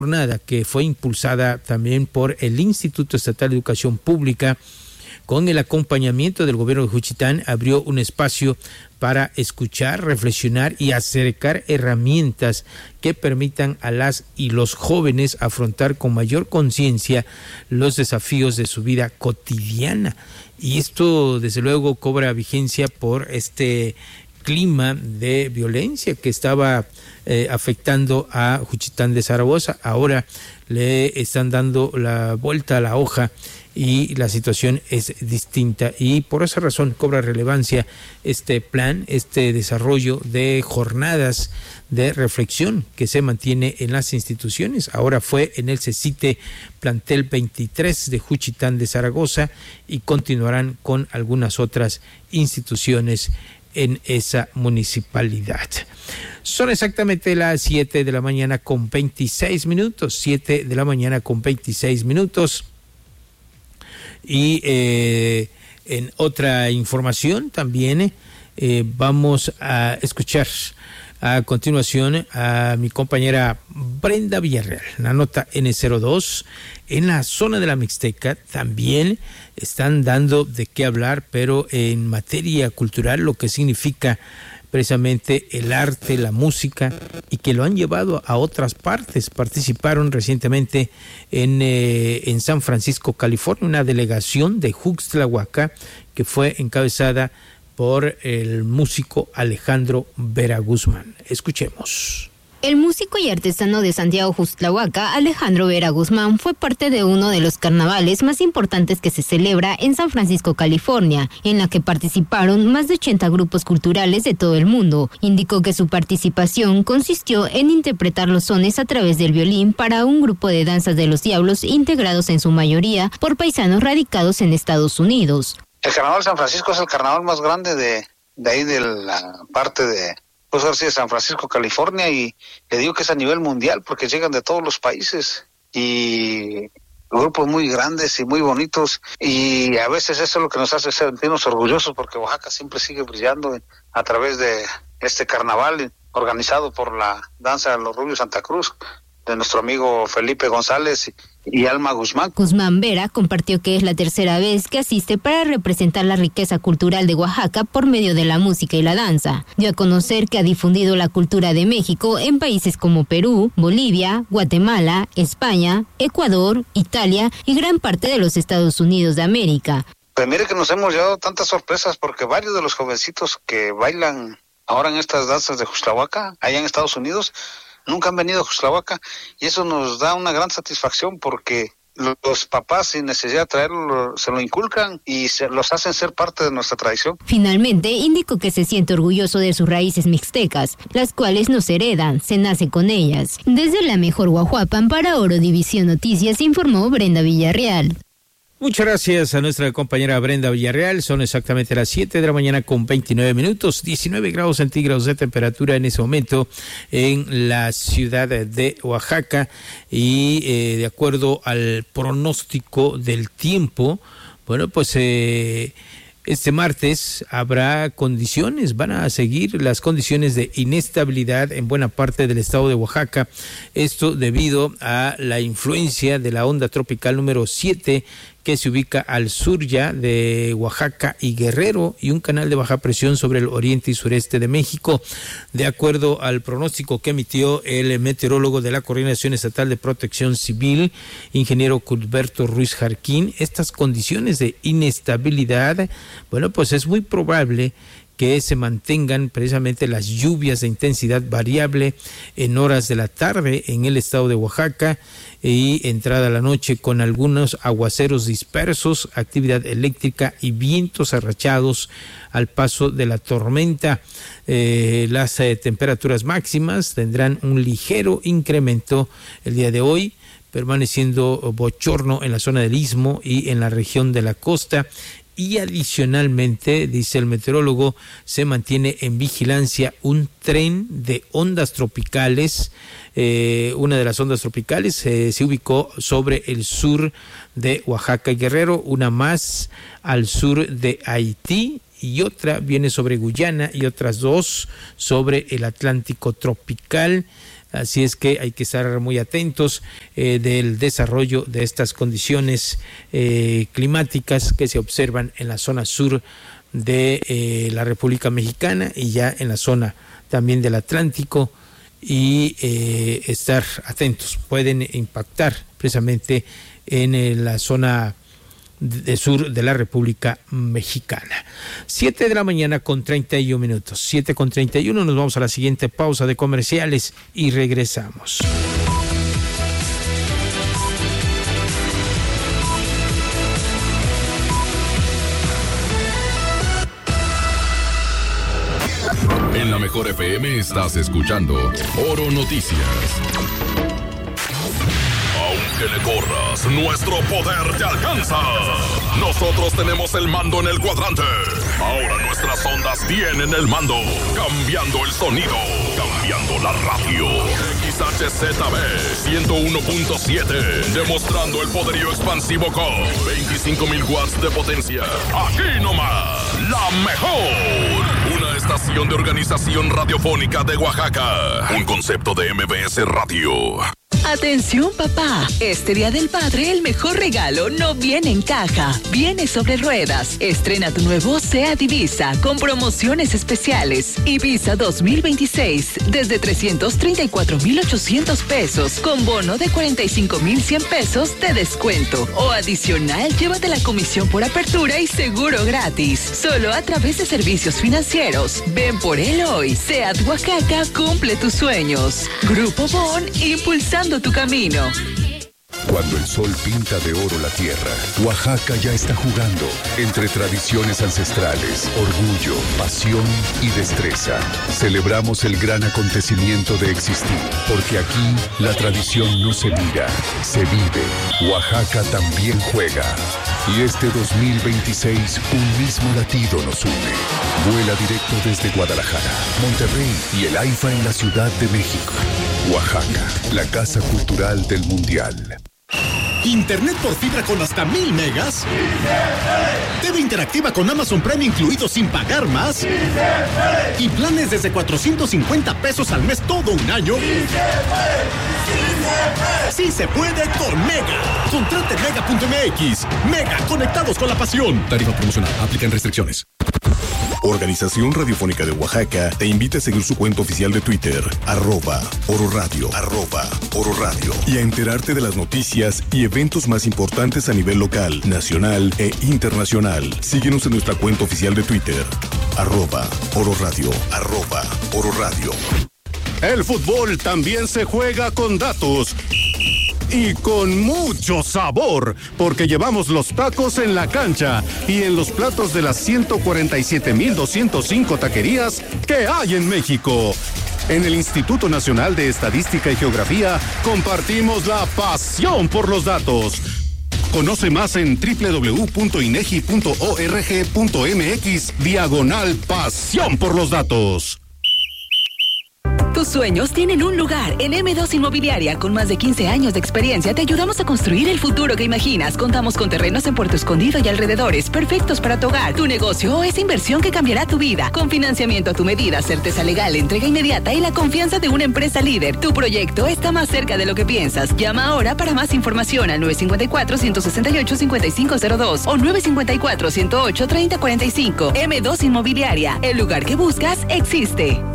jornada que fue impulsada también por el Instituto Estatal de Educación Pública, con el acompañamiento del gobierno de Juchitán, abrió un espacio para escuchar, reflexionar y acercar herramientas que permitan a las y los jóvenes afrontar con mayor conciencia los desafíos de su vida cotidiana. Y esto, desde luego, cobra vigencia por este clima de violencia que estaba afectando a Juchitán de Zaragoza. Ahora le están dando la vuelta a la hoja y la situación es distinta, y por esa razón cobra relevancia este plan, este desarrollo de jornadas de reflexión que se mantiene en las instituciones. Ahora fue en el CECITE plantel 23 de Juchitán de Zaragoza y continuarán con algunas otras instituciones en esa municipalidad. Son exactamente las 7 de la mañana con 26 minutos, 7 de la mañana con 26 minutos. Y en otra información también vamos a escuchar a continuación a mi compañera Brenda Villarreal. La nota N02, en la zona de la Mixteca también están dando de qué hablar, pero en materia cultural, lo que significa precisamente el arte, la música, y que lo han llevado a otras partes. Participaron recientemente en San Francisco, California, una delegación de Juxtlahuaca que fue encabezada por el músico Alejandro Vera Guzmán. Escuchemos. El músico y artesano de Santiago Juxtlahuaca, Alejandro Vera Guzmán, fue parte de uno de los carnavales más importantes que se celebra en San Francisco, California, en la que participaron más de 80 grupos culturales de todo el mundo. Indicó que su participación consistió en interpretar los sones a través del violín para un grupo de danzas de los diablos integrados en su mayoría por paisanos radicados en Estados Unidos. El carnaval de San Francisco es el carnaval más grande de ahí de la parte de de San Francisco, California, y le digo que es a nivel mundial porque llegan de todos los países y grupos muy grandes y muy bonitos, y a veces eso es lo que nos hace sentirnos orgullosos porque Oaxaca siempre sigue brillando a través de este carnaval organizado por la danza de los Rubios Santa Cruz, de nuestro amigo Felipe González y Alma Guzmán. Guzmán Vera compartió que es la tercera vez que asiste para representar la riqueza cultural de Oaxaca por medio de la música y la danza. Dio a conocer que ha difundido la cultura de México en países como Perú, Bolivia, Guatemala, España, Ecuador, Italia y gran parte de los Estados Unidos de América. Pues mire que nos hemos llevado tantas sorpresas porque varios de los jovencitos que bailan ahora en estas danzas de Juxtlahuaca, allá en Estados Unidos, nunca han venido a Juxtlahuaca, y eso nos da una gran satisfacción porque los papás, sin necesidad de traerlo, se lo inculcan y los hacen ser parte de nuestra tradición. Finalmente, indicó que se siente orgulloso de sus raíces mixtecas, las cuales no se heredan, se nace con ellas. Desde la mejor Guajuapan para Oro División Noticias, informó Brenda Villarreal. Muchas gracias a nuestra compañera Brenda Villarreal. Son exactamente las 7 de la mañana con 29 minutos, 19 grados centígrados de temperatura en ese momento en la ciudad de Oaxaca, y de acuerdo al pronóstico del tiempo, bueno, pues este martes habrá condiciones, van a seguir las condiciones de inestabilidad en buena parte del estado de Oaxaca. Esto debido a la influencia de la onda tropical número 7 que se ubica al sur ya de Oaxaca y Guerrero, y un canal de baja presión sobre el oriente y sureste de México. De acuerdo al pronóstico que emitió el meteorólogo de la Coordinación Estatal de Protección Civil, ingeniero Culberto Ruiz Jarquín, estas condiciones de inestabilidad, bueno, pues es muy probable que se mantengan precisamente las lluvias de intensidad variable en horas de la tarde en el estado de Oaxaca y entrada la noche, con algunos aguaceros dispersos, actividad eléctrica y vientos arrachados al paso de la tormenta. Las temperaturas máximas tendrán un ligero incremento el día de hoy, permaneciendo bochorno en la zona del Istmo y en la región de la costa. Y adicionalmente, dice el meteorólogo, se mantiene en vigilancia un tren de ondas tropicales. Una de las ondas tropicales se ubicó sobre el sur de Oaxaca y Guerrero, una más al sur de Haití y otra viene sobre Guyana, y otras dos sobre el Atlántico tropical. Así es que hay que estar muy atentos del desarrollo de estas condiciones climáticas que se observan en la zona sur de la República Mexicana y ya en la zona también del Atlántico, y estar atentos. Pueden impactar precisamente en la zona del sur de la República Mexicana. 7 de la mañana con 31 minutos. 7:31, nos vamos a la siguiente pausa de comerciales y regresamos. En la Mejor FM estás escuchando Oro Noticias. Aunque le corras, nuestro poder te alcanza. Nosotros tenemos el mando en el cuadrante. Ahora nuestras ondas tienen el mando. Cambiando el sonido. Cambiando la radio. XHZB 101.7. Demostrando el poderío expansivo con 25,000 watts de potencia. Aquí nomás, la mejor. Una estación de Organización Radiofónica de Oaxaca. Un concepto de MBS Radio. Atención papá, este Día del Padre el mejor regalo no viene en caja, viene sobre ruedas. Estrena tu nuevo SEAT Ibiza con promociones especiales. Ibiza 2026 desde 334,800 pesos con bono de 45,100 pesos de descuento. O adicional, llévate la comisión por apertura y seguro gratis. Solo a través de servicios financieros. Ven por él hoy. SEAT Oaxaca cumple tus sueños. Grupo Bon, impulsando tu camino. Cuando el sol pinta de oro la tierra, Oaxaca ya está jugando entre tradiciones ancestrales, orgullo, pasión y destreza. Celebramos el gran acontecimiento de existir, porque aquí la tradición no se mira, se vive. Oaxaca también juega. Y este 2026, un mismo latido nos une. Vuela directo desde Guadalajara, Monterrey y el AIFA en la Ciudad de México. Oaxaca, la casa cultural del Mundial. Internet por fibra con hasta 1000 megas. TV interactiva con Amazon Prime incluido sin pagar más. Y planes desde 450 pesos al mes todo un año. Sí se puede con Mega. Contrate Mega.mx. Mega, conectados con la pasión. Tarifa promocional, aplican restricciones. Organización Radiofónica de Oaxaca te invita a seguir su cuenta oficial de Twitter, @Oro Radio, @Oro Radio, y a enterarte de las noticias y eventos más importantes a nivel local, nacional e internacional. Síguenos en nuestra cuenta oficial de Twitter, @Oro Radio, @Oro Radio. El fútbol también se juega con datos. Y con mucho sabor, porque llevamos los tacos en la cancha y en los platos de las 147,205 taquerías que hay en México. En el Instituto Nacional de Estadística y Geografía compartimos la pasión por los datos. Conoce más en www.inegi.org.mx/pasión por los datos. Tus sueños tienen un lugar. En M2 Inmobiliaria, con más de 15 años de experiencia, te ayudamos a construir el futuro que imaginas. Contamos con terrenos en Puerto Escondido y alrededores, perfectos para tu hogar, tu negocio o esa inversión que cambiará tu vida. Con financiamiento a tu medida, certeza legal, entrega inmediata y la confianza de una empresa líder. Tu proyecto está más cerca de lo que piensas. Llama ahora para más información al 954-168-5502 o 954-108-3045. M2 Inmobiliaria, el lugar que buscas existe.